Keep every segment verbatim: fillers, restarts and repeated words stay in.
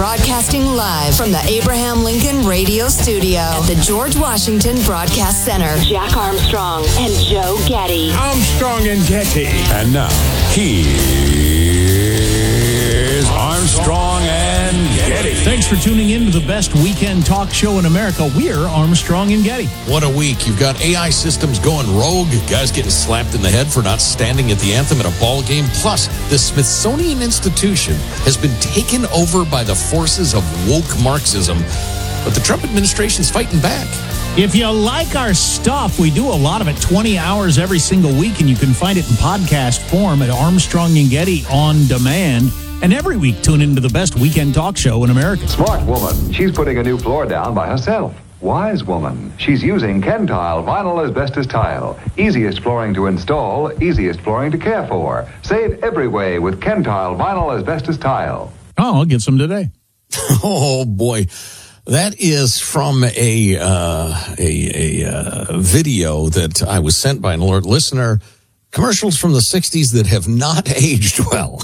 Broadcasting live from the Abraham Lincoln Radio Studio at the George Washington Broadcast Center. Jack Armstrong and Joe Getty. Armstrong and Getty. And now, here's Armstrong and Getty. Thanks for tuning in to the best weekend talk show in America. We're Armstrong and Getty. What a week. You've got A I systems going rogue, guys getting slapped in the head for not standing at the anthem at a ball game. Plus, the Smithsonian Institution has been taken over by the forces of woke Marxism, but the Trump administration's fighting back. If you like our stuff, we do a lot of it twenty hours every single week, and you can find it in podcast form at Armstrong and Getty On Demand. And every week, tune into the best weekend talk show in America. Smart woman. She's putting a new floor down by herself. Wise woman. She's using Kentile Vinyl Asbestos Tile. Easiest flooring to install, easiest flooring to care for. Save every way with Kentile Vinyl Asbestos Tile. Oh, I'll get some today. Oh, boy. That is from a uh, a, a uh, video that I was sent by an alert listener. Commercials from the sixties that have not aged well.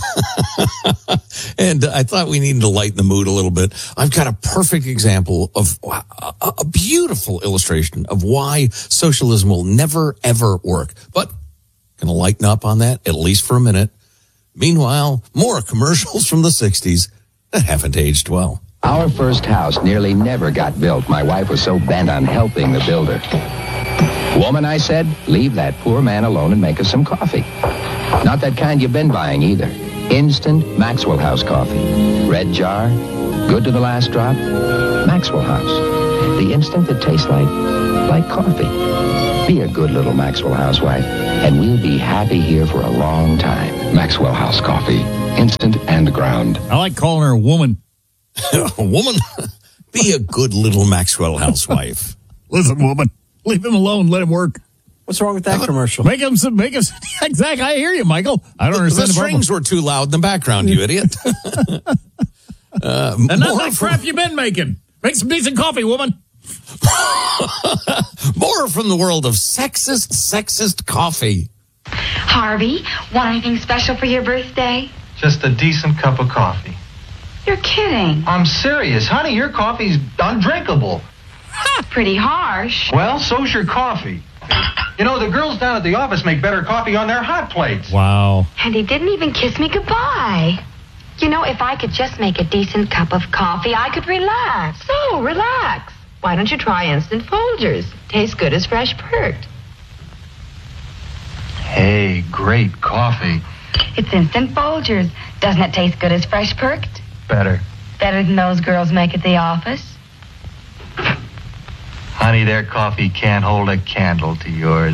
And I thought we needed to lighten the mood a little bit. I've got a perfect example of a, a beautiful illustration of why socialism will never, ever work. But going to lighten up on that, at least for a minute. Meanwhile, more commercials from the sixties that haven't aged well. Our first house nearly never got built. My wife was so bent on helping the builder. Woman, I said, leave that poor man alone and make us some coffee. Not that kind you've been buying either. Instant Maxwell House coffee. Red jar, good to the last drop. Maxwell House. The instant that tastes like, like coffee. Be a good little Maxwell housewife, and we'll be happy here for a long time. Maxwell House coffee. Instant and ground. I like calling her a woman. A woman? Be a good little Maxwell housewife. Listen, woman. Leave him alone. Let him work. What's wrong with that commercial? Make him some. Make him. Exactly. I hear you, Michael. I don't the, understand the the strings were too loud in the background, you idiot. uh, and that's that from, crap you've been making. Make some decent coffee, woman. More from the world of sexist, sexist coffee. Harvey, want anything special for your birthday? Just a decent cup of coffee. You're kidding. I'm serious. Honey, your coffee's undrinkable. Pretty harsh. Well, so's your coffee. You know, the girls down at the office make better coffee on their hot plates. Wow. And he didn't even kiss me goodbye. You know, if I could just make a decent cup of coffee, I could relax. So, relax. Why don't you try Instant Folgers? Tastes good as fresh perked. Hey, great coffee. It's Instant Folgers. Doesn't it taste good as fresh perked? Better. Better than those girls make at the office? Honey, their coffee can't hold a candle to yours.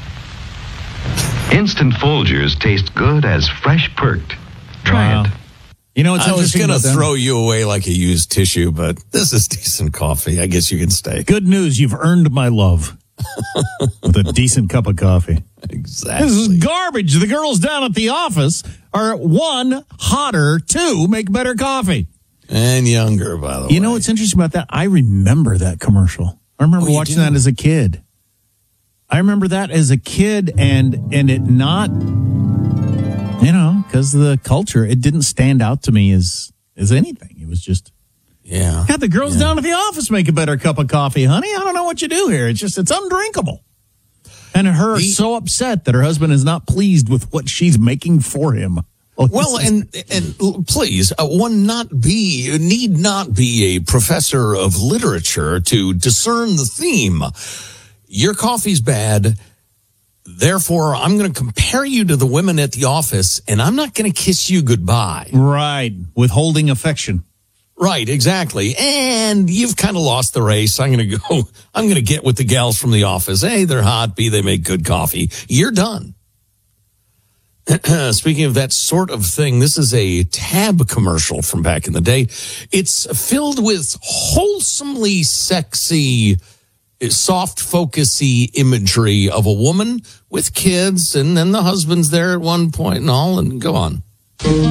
Instant Folgers taste good as fresh perked. Try Wow. it. You know, it's I was interesting going to about them. throw you away like a used tissue, but this is decent coffee. I guess you can stay. Good news. You've earned my love with a decent cup of coffee. Exactly. This is garbage. The girls down at the office are, one, hotter, two, make better coffee. And younger, by the way. You know what's interesting about that? I remember that commercial. I remember Oh, you watching do? that as a kid. I remember that as a kid, and and it not, you know, because of the culture, it didn't stand out to me as as anything. It was just, Yeah. God, the girls Yeah. down at the office make a better cup of coffee, honey. I don't know what you do here. It's just, it's undrinkable. And her The- so upset that her husband is not pleased with what she's making for him. Oh, Well, this is- and and please, uh, one not be need not be a professor of literature to discern the theme. Your coffee's bad, therefore I'm going to compare you to the women at the office, and I'm not going to kiss you goodbye. right, withholding affection. Right, exactly. And you've kind of lost the race. I'm going to go. I'm going to get with the gals from the office. A, they're hot. B, they make good coffee. You're done. Speaking of that sort of thing, this is a Tab commercial from back in the day. It's filled with wholesomely sexy, soft, focusy imagery of a woman with kids, and then the husband's there at one point and all, and go on.